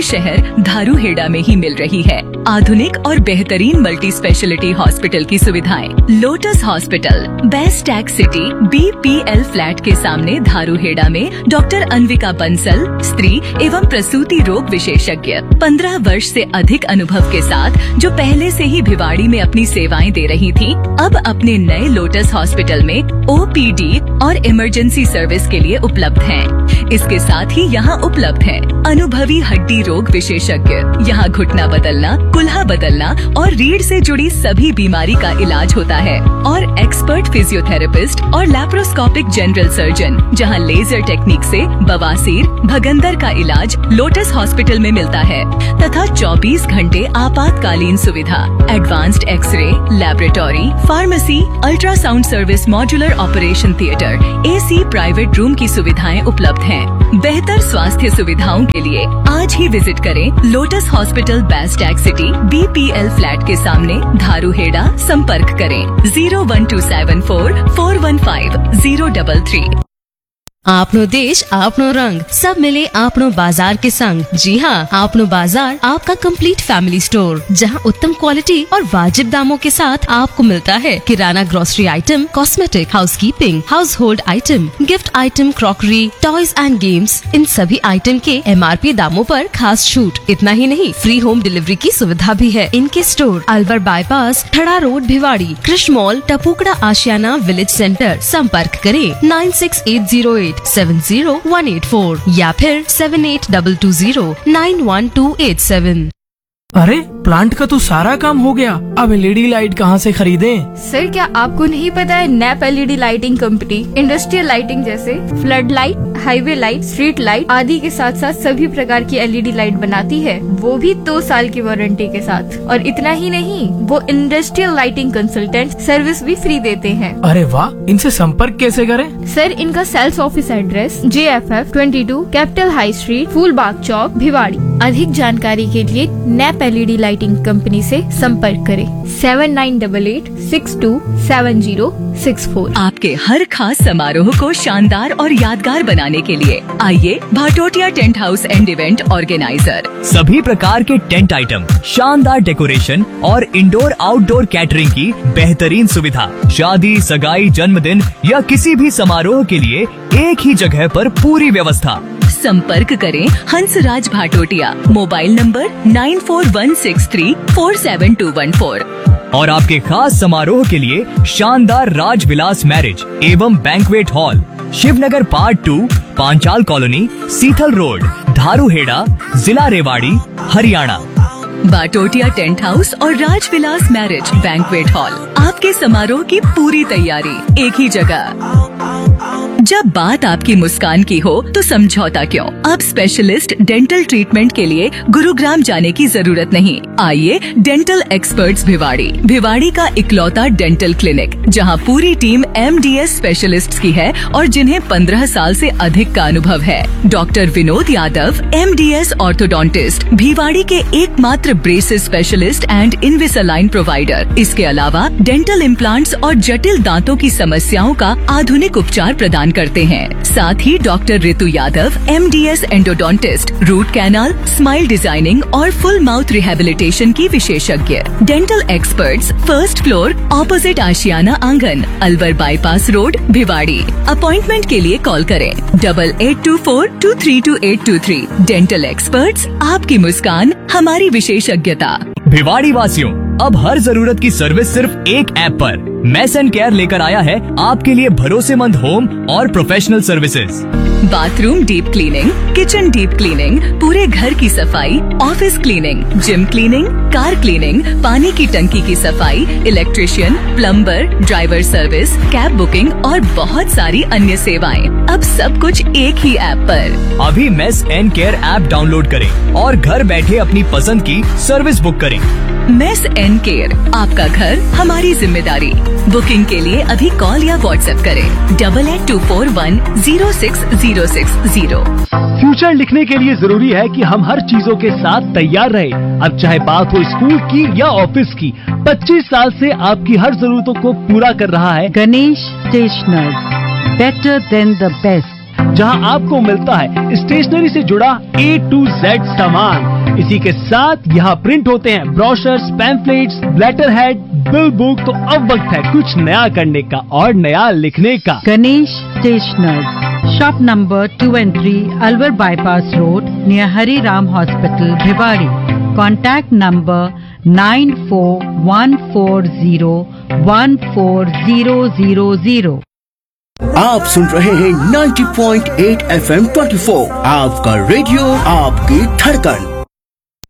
शहर धारूहेड़ा में ही मिल रही है। आधुनिक और बेहतरीन मल्टी स्पेशलिटी हॉस्पिटल की सुविधाएं। Lotus hospital, best tag city, BPL flat के सामने धारूहेड़ा में डॉक्टर अन्विका बंसल, स्त्री एवं प्रसूति रोग विशेषज्ञ, 15 वर्ष से अधिक अनुभव के साथ, जो पहले से ही भिवाड़ी में अपनी सेवाएं दे रही थी, अब अपने नए लोटस हॉस्पिटल में OPD और इमरजेंसी सर्विस के लिए उपलब्ध हैं। इसके साथ ही यहाँ उपलब्ध है अनुभवी हड्डी रोग विशेषज्ञ। यहाँ घुटना बदलना, कुल्हा बदलना और रीढ़ से जुड़ी सभी बीमारी का इलाज होता है। और एक्सपर्ट फिजियोथेरेपिस्ट और लैप्रोस्कोपिक जनरल सर्जन, जहाँ लेजर टेक्निक से बवासीर, भगंदर का इलाज लोटस हॉस्पिटल में मिलता है तथा 24 घंटे आपातकालीन सुविधा, advanced x ray, laboratory, pharmacy, ultrasound service, modular operation theatre, AC private room की सुविधाएं उपलब्ध हैं। बेहतर स्वास्थ्य सुविधाओं के लिए आज ही विजिट करें lotus hospital, best tag city, BPL flat के सामने, धारूहेड़ा। संपर्क करें 01274 415 033। आपनो देश आपनो रंग, सब मिले आपनो बाजार के संग। जी हाँ, आपनो बाजार आपका कंप्लीट फैमिली स्टोर, जहाँ उत्तम क्वालिटी और वाजिब दामों के साथ आपको मिलता है किराना, grocery item, cosmetic, housekeeping, house hold item, gift item, crockery, toys and games. इन सभी आइटम के MRP दामों पर खास छूट। इतना ही नहीं, फ्री होम डिलीवरी की सुविधा भी है। इनके स्टोर अलवर बाईपास, ठड़ा रोड, भिवाड़ी, कृष्ण मॉल, टपुकड़ा आशियाना विलेज सेंटर। संपर्क करें 9680870184 या फिर 7822091287। अरे प्लांट का तो सारा काम हो गया, अब LED लाइट कहाँ से खरीदें? सर, क्या आपको नहीं पता है nap LED lighting company industrial lighting जैसे flood light, highway light, street light आदि के साथ साथ सभी प्रकार की LED लाइट बनाती है, वो भी 2 साल की वारंटी के साथ। और इतना ही नहीं, वो इंडस्ट्रियल लाइटिंग कंसल्टेंट सर्विस भी फ्री देते हैं। अरे वाह, इनसे संपर्क कैसे करें? सर, इनका sales office address JFF 22 capital high street, Phoolbagh चौक, भिवाड़ी। अधिक जानकारी के लिए नैप LED लाइटिंग कंपनी से संपर्क करें 7988627064। आपके हर खास समारोह को शानदार और यादगार बनाने के लिए आइए Bhatotia tent house and event organiser. सभी प्रकार के टेंट आइटम, शानदार डेकोरेशन और इंडोर आउटडोर कैटरिंग की बेहतरीन सुविधा। शादी, सगाई, जन्मदिन या किसी भी समारोह के लिए एक ही जगह पर पूरी व्यवस्था। संपर्क करें हंसराज भाटोटिया, मोबाइल नंबर 9416347214। और आपके खास समारोह के लिए शानदार राजविलास मैरिज एवं banquet hall, Shivnagar part 2, Panchal colony, Sithal road, Dharuhera, जिला रेवाड़ी, हरियाणा। भाटोटिया टेंट हाउस और राजविलास मैरिज बैंक्वेट हॉल, आपके समारोह की पूरी तैयारी एक ही जगह। जब बात आपकी मुस्कान की हो तो समझौता क्यों? अब स्पेशलिस्ट डेंटल ट्रीटमेंट के लिए गुरुग्राम जाने की जरूरत नहीं। आइए डेंटल एक्सपर्ट्स भिवाड़ी का इकलौता डेंटल क्लिनिक, जहां पूरी टीम MDS स्पेशलिस्ट्स की है और जिन्हें 15 साल से अधिक का अनुभव है। Doctor Vinod Yadav, MDS orthodontist, Bhiwadi के एकमात्र ब्रेसेस स्पेशलिस्ट एंड इनविसालाइन प्रोवाइडर। इसके अलावा डेंटल इम्प्लांट्स और जटिल दांतों की समस्याओं का आधुनिक उपचार प्रदान करते हैं। साथ ही डॉक्टर ऋतु Yadav, MDS endodontist, root canal, smile designing और फुल माउथ रिहेबिलिटेशन की विशेषज्ञ। Dental experts, first floor, opposite आशियाना आंगन, Alwar bypass road, Bhiwadi. Appointment के लिए कॉल करें 8824232823। डेंटल एक्सपर्ट्स, आपकी मुस्कान हमारी विशेषज्ञता। भिवाड़ी वासियों, अब हर जरूरत की सर्विस सिर्फ एक ऐप पर। मेस एंड केयर लेकर आया है आपके लिए भरोसेमंद होम और professional services. Bathroom deep cleaning, kitchen deep cleaning, पूरे घर की सफाई, office cleaning, gym cleaning, car cleaning, पानी की टंकी की सफाई, electrician, plumber, driver service, cab booking और बहुत सारी अन्य सेवाएं। अब सब कुछ एक ही ऐप पर। अभी mess and care app download करें और घर बैठे अपनी पसंद की सर्विस बुक करें। मेस एंड केयर, आपका घर हमारी जिम्मेदारी। बुकिंग के लिए अभी कॉल या व्हाट्सएप करें 8824106060। फ्यूचर लिखने के लिए जरूरी है कि हम हर चीजों के साथ तैयार रहें। अब चाहे बात हो स्कूल की या ऑफिस की, 25 साल से आपकी हर जरूरतों को पूरा कर रहा है Ganesh stationers, better than the best. जहां आपको मिलता है स्टेशनरी से जुड़ा A to Z सामान। इसी के साथ यहाँ प्रिंट होते हैं brochures, pamphlets, letter head, bill book. तो अब वक्त है कुछ नया करने का और नया लिखने का। Ganesh stationers, shop number 2 and 3, Alwar bypass road, near Hari Ram hospital, Bhiwadi. Contact number 9414014000। आप सुन रहे हैं 90.8 FM 24, आपका रेडियो, आपकी धड़कन।